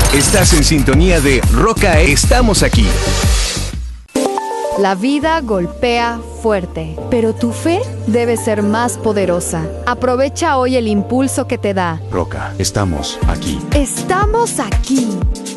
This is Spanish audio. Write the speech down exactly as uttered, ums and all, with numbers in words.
Estás en sintonía de Roca, estamos aquí. La vida golpea fuerte, pero tu fe debe ser más poderosa. Aprovecha hoy el impulso que te da. Roca, estamos aquí. Estamos aquí.